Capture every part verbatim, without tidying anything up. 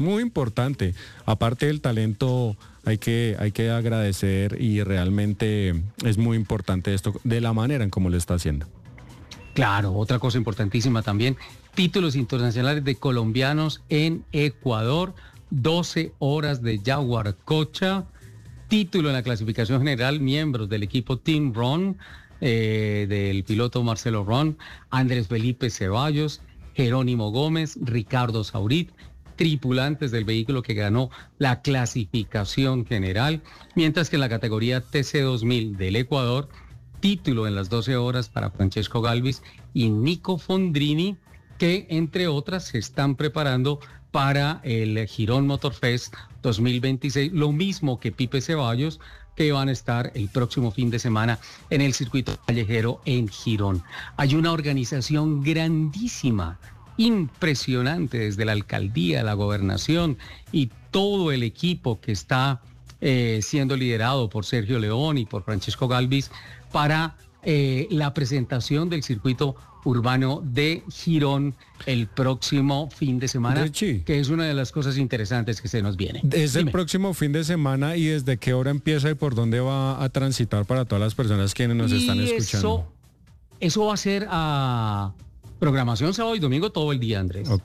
Muy importante. Aparte del talento, hay que, hay que agradecer y realmente es muy importante esto de la manera en cómo lo está haciendo. Claro, otra cosa importantísima también, títulos internacionales de colombianos en Ecuador, doce horas de Yaguarcocha, título en la clasificación general, miembros del equipo Team Ron, eh, del piloto Marcelo Ron, Andrés Felipe Ceballos, Jerónimo Gómez, Ricardo Saurit, tripulantes del vehículo que ganó la clasificación general, mientras que en la categoría T C dos mil del Ecuador, título en las doce horas para Francesco Galvis y Nico Fondrini, que entre otras se están preparando para el Girón Motor Fest dos mil veintiséis, lo mismo que Pipe Ceballos, que van a estar el próximo fin de semana en el circuito callejero en Girón. Hay una organización grandísima, impresionante, desde la alcaldía, la gobernación y todo el equipo que está eh, siendo liderado por Sergio León y por Francesco Galvis para eh, la presentación del circuito urbano de Girón el próximo fin de semana, Richie, que es una de las cosas interesantes que se nos viene. Es el próximo fin de semana, y desde qué hora empieza y por dónde va a transitar para todas las personas quienes nos y están escuchando. Eso, eso va a ser a programación sábado y domingo todo el día, Andrés. Ok.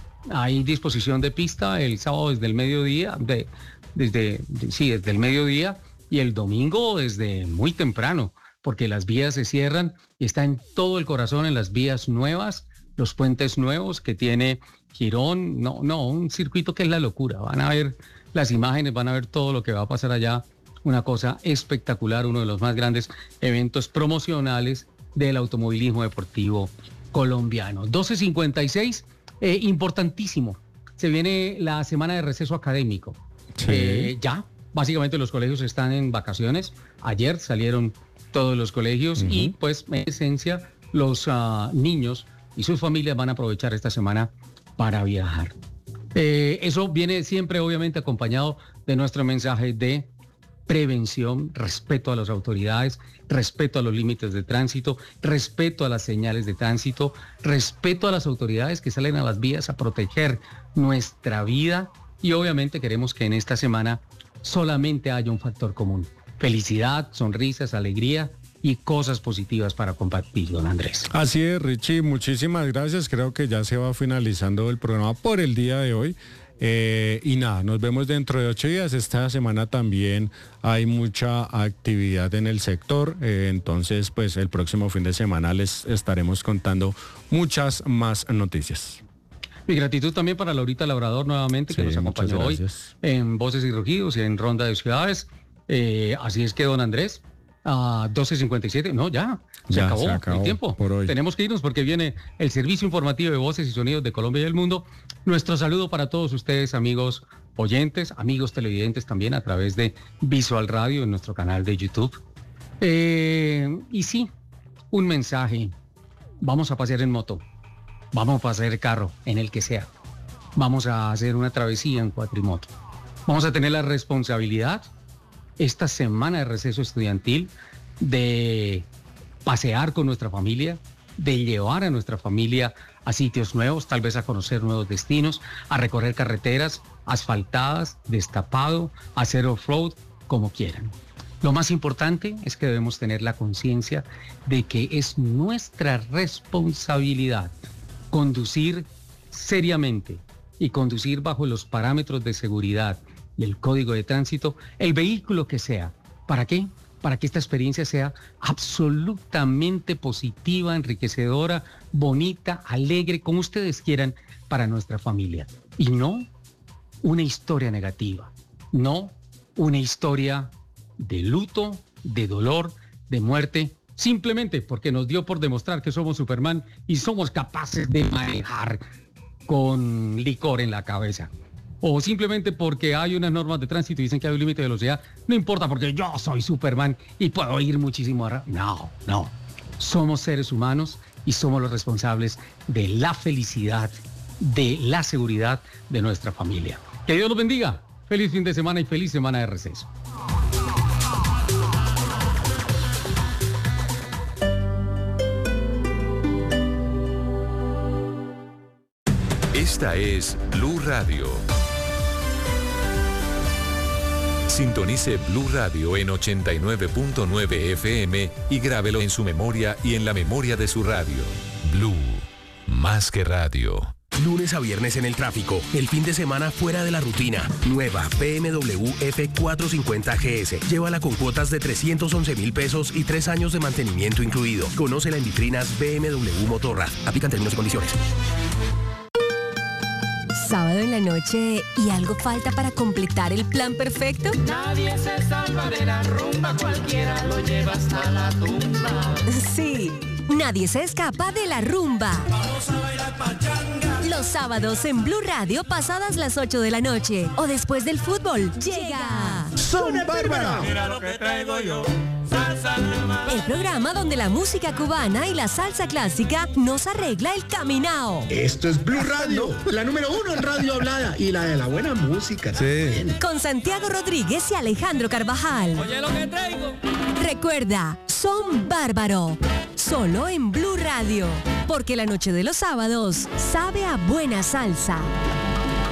Hay disposición de pista el sábado desde el mediodía, de, desde, de, sí, desde el mediodía, y el domingo desde muy temprano, porque las vías se cierran y está en todo el corazón, en las vías nuevas, los puentes nuevos que tiene Girón. No, no, un circuito que es la locura. Van a ver las imágenes, van a ver todo lo que va a pasar allá. Una cosa espectacular, uno de los más grandes eventos promocionales del automovilismo deportivo colombiano. doce cincuenta y seis, eh, importantísimo. Se viene la semana de receso académico. Sí. Eh, ya, básicamente los colegios están en vacaciones. Ayer salieron todos los colegios uh-huh. y pues en esencia los uh, niños y sus familias van a aprovechar esta semana para viajar. Eh, eso viene siempre obviamente acompañado de nuestro mensaje de prevención, respeto a las autoridades, respeto a los límites de tránsito, respeto a las señales de tránsito, respeto a las autoridades que salen a las vías a proteger nuestra vida, y obviamente queremos que en esta semana solamente haya un factor común: felicidad, sonrisas, alegría y cosas positivas para compartir, don Andrés. Así es, Richie, muchísimas gracias. Creo que ya se va finalizando el programa por el día de hoy. Eh, y nada, nos vemos dentro de ocho días. Esta semana también hay mucha actividad en el sector, eh, entonces pues el próximo fin de semana les estaremos contando muchas más noticias. Mi gratitud también para Laurita Labrador nuevamente, que sí, nos acompañó hoy en Voces y Rugidos y en Ronda de Ciudades. Eh, así es que, don Andrés, a uh, doce cincuenta y siete, no, ya, se, ya acabó se acabó el tiempo. Por hoy. Tenemos que irnos porque viene el servicio informativo de Voces y Sonidos de Colombia y el Mundo. Nuestro saludo para todos ustedes, amigos oyentes, amigos televidentes también a través de Visual Radio en nuestro canal de YouTube. Eh, y sí, un mensaje: vamos a pasear en moto, vamos a pasear carro, en el que sea, vamos a hacer una travesía en cuatrimoto, vamos a tener la responsabilidad esta semana de receso estudiantil de pasear con nuestra familia, de llevar a nuestra familia a sitios nuevos, tal vez a conocer nuevos destinos, a recorrer carreteras asfaltadas, destapado, a hacer off-road, como quieran. Lo más importante es que debemos tener la conciencia de que es nuestra responsabilidad conducir seriamente y conducir bajo los parámetros de seguridad y el código de tránsito, el vehículo que sea. ¿Para qué? Para que esta experiencia sea absolutamente positiva, enriquecedora, bonita, alegre, como ustedes quieran, para nuestra familia. Y no una historia negativa, no una historia de luto, de dolor, de muerte, simplemente porque nos dio por demostrar que somos Superman y somos capaces de manejar con licor en la cabeza. O simplemente porque hay unas normas de tránsito y dicen que hay un límite de velocidad, no importa porque yo soy Superman y puedo ir muchísimo rápido. No, no. Somos seres humanos y somos los responsables de la felicidad, de la seguridad de nuestra familia. Que Dios los bendiga. Feliz fin de semana y feliz semana de receso. Esta es Blue Radio. Sintonice Blue Radio en ochenta y nueve punto nueve F M y grábelo en su memoria y en la memoria de su radio. Blue, más que radio. Lunes a viernes en el tráfico, el fin de semana fuera de la rutina. Nueva B M W F cuatrocientos cincuenta G S. Llévala con cuotas de trescientos once mil pesos y tres años de mantenimiento incluido. Conócela en vitrinas B M W Motorrad. Aplican términos y condiciones. Sábado en la noche y algo falta para completar el plan perfecto. Nadie se salva de la rumba, cualquiera lo lleva hasta la tumba. Sí, nadie se escapa de la rumba. Vamos a bailar pachanga. Los sábados en Blue Radio pasadas las ocho de la noche o después del fútbol llega Son Bárbara. Mira lo que traigo yo. Salsa nueva. El programa donde la música cubana y la salsa clásica nos arregla el caminao. Esto es Blue Radio, la número uno en radio hablada y la de la buena música. Sí. Con Santiago Rodríguez y Alejandro Carvajal. Oye lo que traigo. Recuerda, Son Bárbaro. Solo en Blue Radio. Porque la noche de los sábados sabe a buena salsa.